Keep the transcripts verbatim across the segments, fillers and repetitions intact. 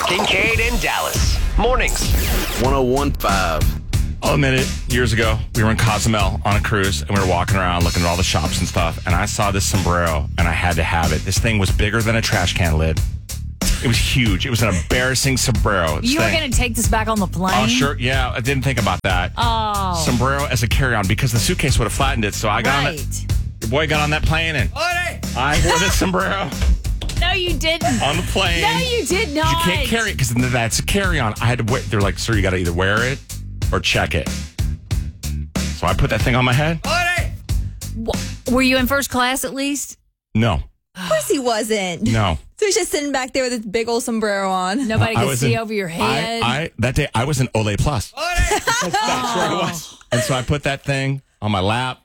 Kincaid and Dallas. Mornings. one oh one point five. I'll admit it, years ago, we were in Cozumel on a cruise, and we were walking around looking at all the shops and stuff, and I saw this sombrero, and I had to have it. This thing was bigger than a trash can lid. It was huge. It was an embarrassing sombrero. This You were thing- going to take this back on the plane? Oh, sure. Yeah, I didn't think about that. Oh. Sombrero as a carry-on, because the suitcase would have flattened it, so I got on Right. it. Your boy got on that plane, and I wore this sombrero No, you didn't. on the plane. No, you did not. You can't carry it, because that's a carry-on. I had to wait. They're like, sir, you got to either wear it or check it. So I put that thing on my head. Were you in first class at least? No. Of course he wasn't. No. So he's just sitting back there with his big old sombrero on. Nobody I could was see in- over your head. I, I that day I was in Olay Plus. that's, that's where I was. And so I put that thing on my lap,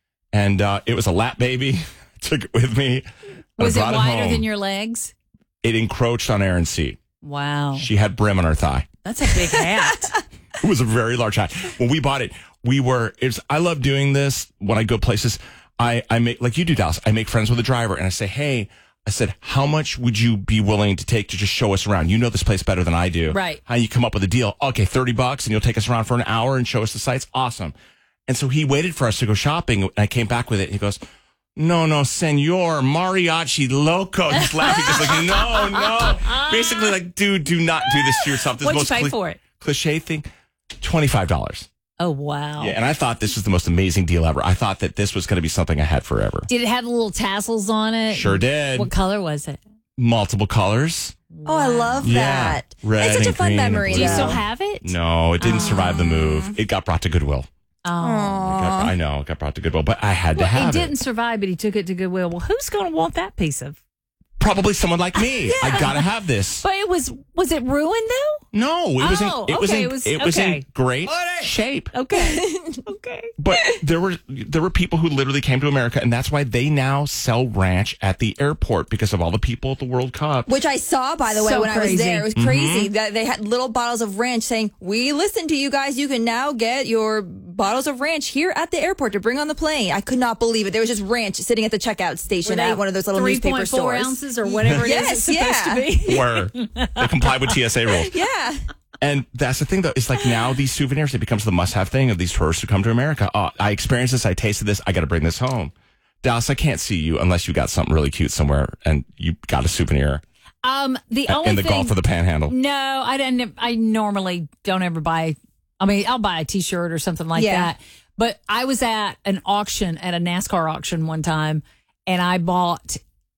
and uh, it was a lap baby. Took it with me. and Was I it brought wider home. than your legs? It encroached on Erin's seat. Wow. She had brim on her thigh. That's a big hat. It was a very large hat. When we bought it, we were. It's. I love doing this when I go places. I I make like you do, Dallas. I make friends with the driver, and I say, hey. I said, how much would you be willing to take to just show us around? You know this place better than I do. Right. How you come up with a deal? Okay, thirty bucks, and you'll take us around for an hour and show us the sights. Awesome. And so he waited for us to go shopping, and I came back with it. And he goes, no, no, senor, mariachi loco. He's laughing. He's like, no, no. Basically, like, dude, do not do this to yourself. This What'd most you pay cli- for it? Cliche thing, twenty-five dollars. Oh, wow. Yeah, and I thought this was the most amazing deal ever. I thought that this was going to be something I had forever. Did it have the little tassels on it? Sure did. What color was it? Multiple colors. Oh, I love Yeah. that. Red It's such a and fun green and memory, blue. Do you though. still have it? No, it didn't survive the move. It got brought to Goodwill. Oh. It got- I know, it got brought to Goodwill, but I had Well, to have it it. didn't survive, but he took it to Goodwill. Well, who's going to want that piece of? Probably someone like me. I got to have this. But it was, was it ruined though? No, it was in, Oh, it was okay, in, it was- it was okay. in great shape. Okay. okay. But there were there were people who literally came to America, and that's why they now sell ranch at the airport because of all the people at the World Cup. Which I saw, by the way, So when I was crazy. there. It was crazy that they had little bottles of ranch saying, we listen to you guys. You can now get your bottles of ranch here at the airport to bring on the plane. I could not believe it. There was just ranch sitting at the checkout station at one of those little newspaper three point four stores. ounces or whatever it Yes, is it's supposed yeah. to be. Where they comply with T S A rules. Yeah. And that's the thing, though. It's like now these souvenirs, it becomes the must-have thing of these tourists who come to America. Oh, I experienced this. I tasted this. I got to bring this home. Dallas, I can't see you unless you got something really cute somewhere and you got a souvenir Um, the in only the thing, Gulf of the Panhandle. No, I didn't. I normally don't ever buy. I mean, I'll buy a T-shirt or something like Yeah. that. But I was at an auction at a NASCAR auction one time, and I bought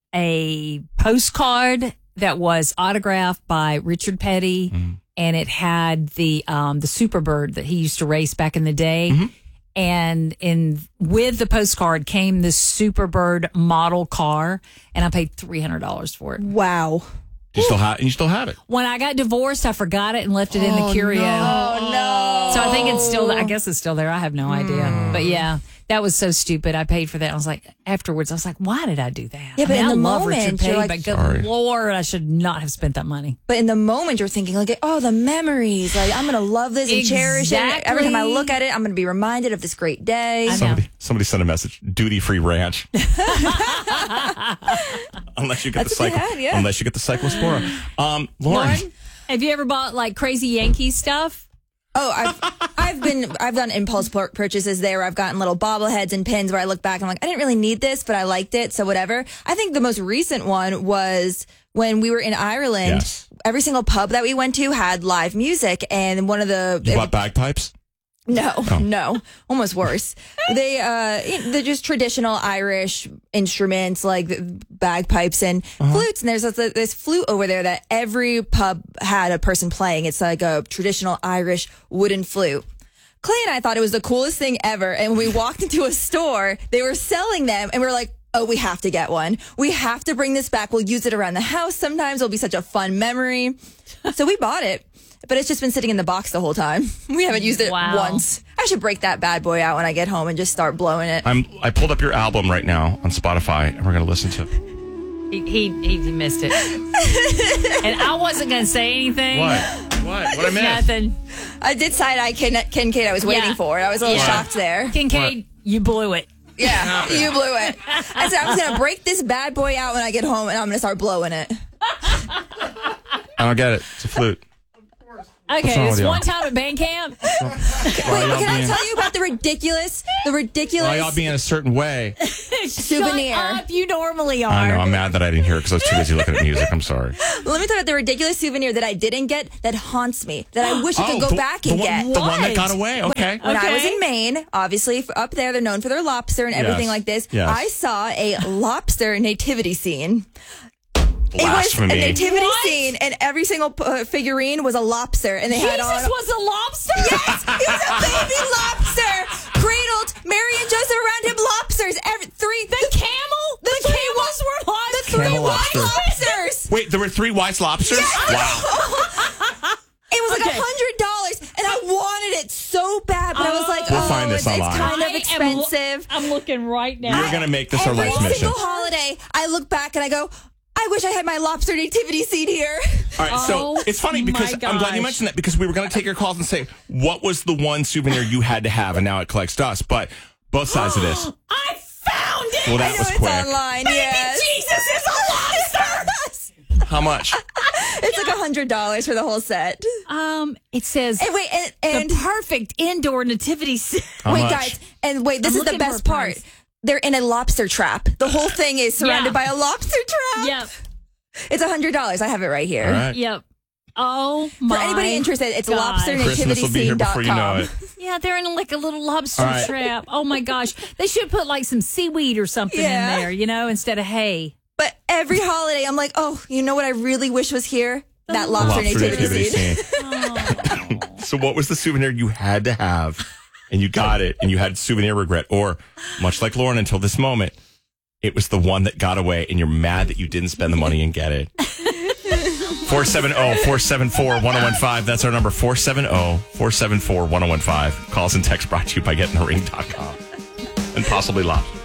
a postcard that was autographed by Richard Petty, Mm-hmm. and it had the um, the Superbird that he used to race back in the day. Mm-hmm. And in with the postcard came this Superbird model car, and I paid three hundred dollars for it. Wow. You still have, and you still have it. When I got divorced, I forgot it and left it in the curio. Oh, no. So I think it's still. I guess it's still there. I have no idea. Hmm. But yeah, that was so stupid. I paid for that. I was like, afterwards, I was like, why did I do that? Yeah, I but mean, in I the love moment, Richard you're Petty, like- but good Sorry. Lord, I should not have spent that money. But in the moment, you're thinking, like, oh, the memories. Like, I'm going to love this and cherish it. Every time I Exactly. look at it, I'm going to be reminded of this great day. I know. Somebody, somebody sent a message. Duty free ranch. unless you get That's the what they cycle, had, yeah. unless you get the Cyclospora. Um, Lauren, Lauren, have you ever bought like crazy Yankee stuff? Oh, I've I've been I've done impulse pur- purchases there. I've gotten little bobbleheads and pins where I look back and I'm like, I didn't really need this, but I liked it, so whatever. I think the most recent one was when we were in Ireland. Yes. Every single pub that we went to had live music, and one of the you bought bagpipes? No, no, almost worse. They uh, they're just traditional Irish instruments like bagpipes and flutes. And there's this, this flute over there that every pub had a person playing. It's like a traditional Irish wooden flute. Clay and I thought it was the coolest thing ever. And when we walked into a store, they were selling them, and we were like, oh, we have to get one. We have to bring this back. We'll use it around the house sometimes. It'll be such a fun memory. So we bought it. But it's just been sitting in the box the whole time. We haven't used it Wow. once. I should break that bad boy out when I get home and just start blowing it. I'm. I pulled up your album right now on Spotify, and we're going to listen to it. He he, he missed it, and I wasn't going to say anything. What? What? What I missed? Nothing. I did side eye Ken, Kincaid I was waiting Yeah. for. I was a little Yeah. shocked there. Kincaid, you blew it. Yeah, you blew it. I said, I'm just going to break this bad boy out when I get home, and I'm going to start blowing it. I I don't get it. It's a flute. Okay, wrong this with y'all? one time at band camp. Wait, Why y'all can I being- tell you about the ridiculous, the Why ridiculous y'all being a certain way? souvenir? Shut up, you normally are. I know. I'm mad that I didn't hear it because I was too busy looking at music. I'm sorry. Let me tell you about the ridiculous souvenir that I didn't get that haunts me, that I wish I could Oh, go the- back the and one- get. The one that What? got away. Okay. When I was Okay. in Maine, obviously f- up there, they're known for their lobster and everything Yes. like this. Yes. I saw a lobster nativity scene. It was a Blasphemy. nativity What? scene, and every single uh, figurine was a lobster, and they had Jesus on. was a lobster? Yes, he was a baby lobster, cradled. Mary and Joseph around him, lobsters. Every three. The camel? The, The three camels were lobsters? The three Camel white lobster. lobsters. Wait, there were three white lobsters? Wow. It was like a Okay. hundred dollars, and I wanted it so bad, but I was like, We'll oh, find this it's, it's online. kind I of am expensive. lo- I'm looking right now. We're going to make this our Every life mission. single holiday, I look back and I go, I wish I had my lobster nativity scene here. All right, so Oh, it's funny because my I'm glad you gosh. mentioned that because we were going to take your calls and say, what was the one souvenir you had to have? And now it collects dust. But both sides of this. I found it! Well, I that know was it's quick. online. Yes, Jesus is a lobster! How much? it's like a hundred dollars for the whole set. um, it says And wait, and, and the perfect indoor nativity scene. How wait, much? guys, and wait, this I'm is the looking for best a part. price. They're in a lobster trap. The whole thing is surrounded Yeah. by a lobster trap. Yep, It's a hundred dollars. I have it right here. All right. yep. Oh my! For anybody interested, it's God. lobster Christmas nativity will be here scene dot before you know com. it. Yeah, they're in like a little lobster All right. trap. Oh my gosh, they should put like some seaweed or something Yeah. in there, you know, instead of hay. But every holiday, I'm like, oh, you know what I really wish was here? That lobster, Lobster nativity, nativity scene. scene. So what was the souvenir you had to have and you got it and you had souvenir regret? Or much like Lauren until this moment, it was the one that got away and you're mad that you didn't spend the money and get it. four seven zero, four seven four, one zero one five. That's our number, four seven zero, four seven four, one zero one five. Calls and text brought to you by getting the ring dot com and possibly lobster.